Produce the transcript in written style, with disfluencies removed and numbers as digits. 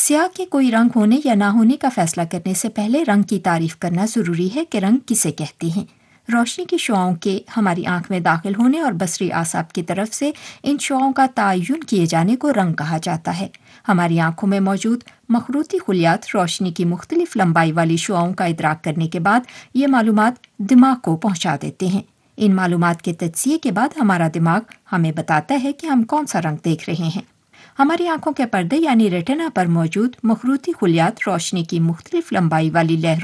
स्याह के कोई रंग होने या ना होने का फैसला करने से पहले रंग की तारीफ करना ज़रूरी है कि रंग किसे कहते हैं। रोशनी की शुआओं के हमारी आंख में दाखिल होने और बसरी आसाब की तरफ से इन शुआओं का तायुन किए जाने को रंग कहा जाता है। हमारी आंखों में मौजूद मखरूती खुलियात रोशनी की मुख्तलिफ लंबाई वाली शुआओं का इदराक करने के बाद ये मालूमात दिमाग को पहुंचा देते हैं। इन मालूमात के तज्जिए के बाद हमारा दिमाग हमें बताता है कि हम कौन सा रंग देख रहे हैं। हमारी आंखों के पर्दे यानी रेटिना पर मौजूद मखरूती खुलियात रोशनी की मुख्तलिफ लंबाई वाली लहरों